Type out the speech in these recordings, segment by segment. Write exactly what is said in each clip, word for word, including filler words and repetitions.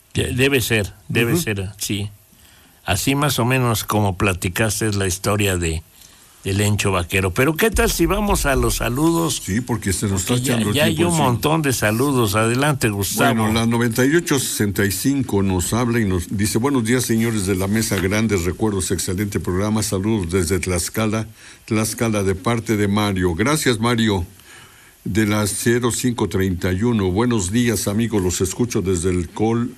Debe ser, debe uh-huh. ser, sí. Así más o menos como platicaste es la historia de del Lencho Vaquero. Pero ¿qué tal si vamos a los saludos? Sí, porque se nos porque está echando ya, el tiempo. Ya hay un encima. montón de saludos. Adelante, Gustavo. Bueno, la noventa y ocho sesenta y cinco nos habla y nos dice: buenos días, señores de la mesa, grandes recuerdos, excelente programa, saludos desde Tlaxcala, Tlaxcala de parte de Mario. Gracias, Mario. De las cero cinco treinta y uno, buenos días, amigos, los escucho desde el Col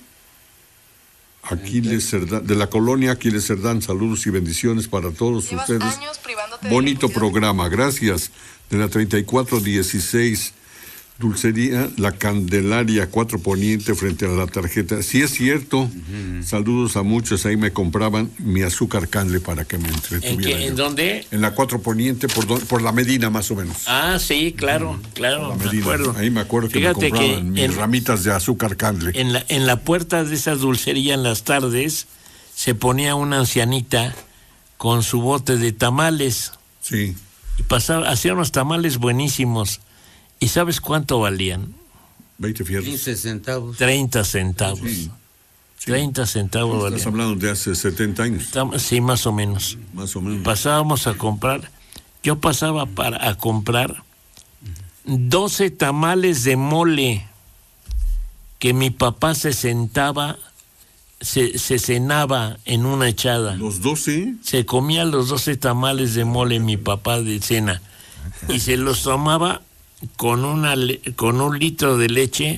Aquiles Cerdán, de la colonia Aquiles Cerdán. Saludos y bendiciones para todos Llevas ustedes. Años privándote bonito de programa, gracias. De la treinta y cuatro dieciséis, Dulcería La Candelaria, Cuatro Poniente, frente a la tarjeta. Sí, es cierto. Uh-huh. Saludos a muchos. Ahí me compraban mi azúcar canle para que me entretuviera. ¿En, qué, ¿En dónde? En la Cuatro Poniente, por, don, por la Medina, más o menos. Ah, sí, claro, uh-huh. claro. Me acuerdo. Ahí me acuerdo que Fíjate me compraban que mis en, ramitas de azúcar canle. En la, en la puerta de esa dulcería en las tardes se ponía una ancianita con su bote de tamales. Sí. Y pasaba, hacía unos tamales buenísimos. ¿Y sabes cuánto valían? veinte fierros. quince centavos. treinta centavos. Sí. Sí. treinta centavos Estás valían. Estás hablando de hace setenta años. Sí, más o menos. Más o menos. Pasábamos a comprar, yo pasaba para a comprar doce tamales de mole que mi papá se sentaba, se, se cenaba en una echada. ¿Los doce? Se comía los doce tamales de mole mi papá de cena y se los tomaba con una con un litro de leche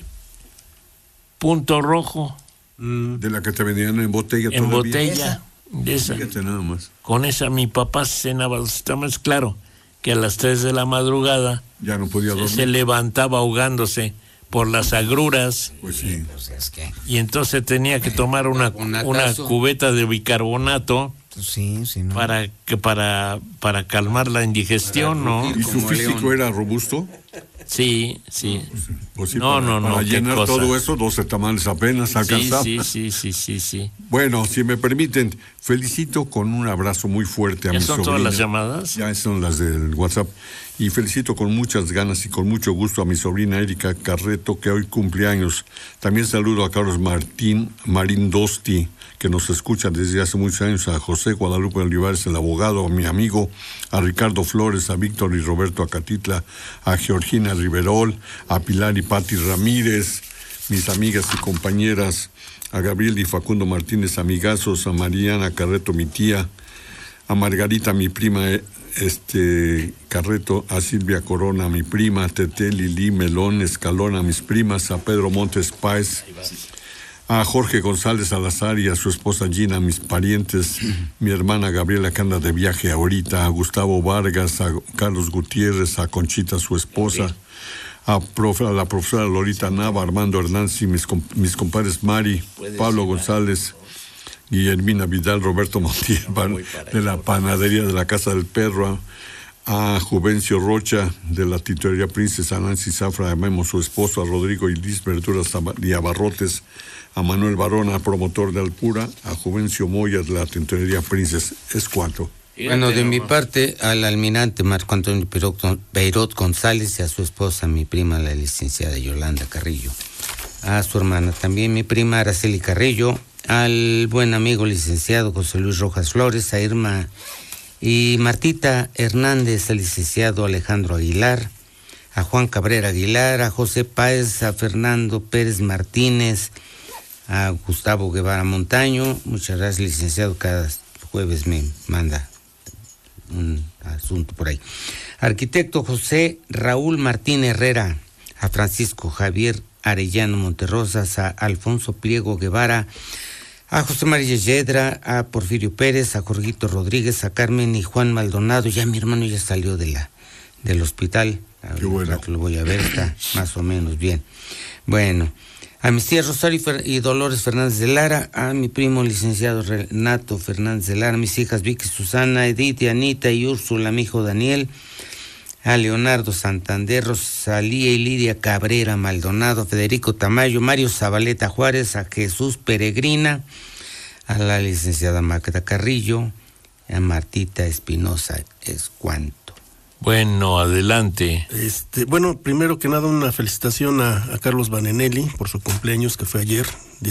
punto rojo. De la que te vendían en botella en todavía. botella de esa. Fíjate nada más. Con esa mi papá cenaba los tamales. Claro que a las tres de la madrugada ya no podía dormir. Se levantaba ahogándose por las agruras. Pues sí. Pues es que... Y entonces tenía que tomar una, una cubeta de bicarbonato. Sí, sí, no. Para que para para calmar la indigestión, ¿no? ¿Y su físico león. Era robusto? Sí, sí. No, pues, pues sí, no, para, no, no. Para llenar cosa. Todo eso, doce tamales apenas alcanzaba. Sí, sí, sí, sí, sí. Bueno, si me permiten, felicito con un abrazo muy fuerte a mi sobrina. ¿Ya son todas las llamadas? Ya son las del WhatsApp. Y felicito con muchas ganas y con mucho gusto a mi sobrina Erika Carreto, que hoy cumple años. También saludo a Carlos Martín Marindosti, que nos escucha desde hace muchos años, a José Guadalupe Olivares, el abogado, a mi amigo, a Ricardo Flores, a Víctor y Roberto Acatitla, a Georgina Riverol, a Pilar y Pati Ramírez, mis amigas y compañeras, a Gabriel y Facundo Martínez, amigazos, a Mariana Carreto, mi tía, a Margarita, mi prima, este Carreto, a Silvia Corona, mi prima, a Tete, Lili, Melón, Escalón, a mis primas, a Pedro Montes Páez, a Jorge González Salazar y a su esposa Gina, mis parientes, mi hermana Gabriela, que anda de viaje ahorita, a Gustavo Vargas, a Carlos Gutiérrez, a Conchita, su esposa, a, profe, a la profesora Lolita Nava, Armando Hernández y mis, mis compadres Mari, Pablo González, Guillermina Vidal, Roberto Montiel, de la panadería de la Casa del Perro, a Juvencio Rocha, de la titulería Princesa, Nancy Zafra, a Memo, su esposo, a Rodrigo y Liz Verduras y Abarrotes, a Manuel Barona, promotor de Alpura, a Juvencio Moya, de la titulería Princesa. ¿Es cuánto? Bueno, de mi parte, al almirante Marco Antonio Beirot González y a su esposa, mi prima, la licenciada Yolanda Carrillo, a su hermana también, mi prima Araceli Carrillo, al buen amigo licenciado José Luis Rojas Flores, a Irma y Martita Hernández, al licenciado Alejandro Aguilar, a Juan Cabrera Aguilar, a José Páez, a Fernando Pérez Martínez, a Gustavo Guevara Montaño. Muchas gracias, licenciado, cada jueves me manda un asunto por ahí. Arquitecto José Raúl Martín Herrera, a Francisco Javier Arellano Monterrosas, a Alfonso Pliego Guevara, a José María Yedra, a Porfirio Pérez, a Jorgito Rodríguez, a Carmen y Juan Maldonado. Ya mi hermano ya salió de la del hospital. Qué bueno. Lo voy a ver, está más o menos bien. Bueno, a mis tías Rosario y Dolores Fernández de Lara, a mi primo licenciado Renato Fernández de Lara, a mis hijas Vicky, Susana, Edith, Anita y Úrsula, mi hijo Daniel, a Leonardo Santander, Rosalía y Lidia Cabrera Maldonado, Federico Tamayo, Mario Zabaleta Juárez, a Jesús Peregrina, a la licenciada Magda Carrillo, a Martita Espinosa. Es cuanto. Bueno, adelante. Este, bueno, primero que nada una felicitación a, a Carlos Banenelli por su cumpleaños que fue ayer, día